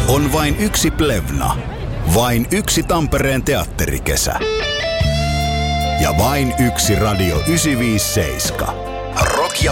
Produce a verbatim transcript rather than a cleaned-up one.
On vain yksi Plevna, vain yksi Tampereen teatterikesä ja vain yksi Radio yhdeksänsataaviisikymmentäseitsemän. Rock ja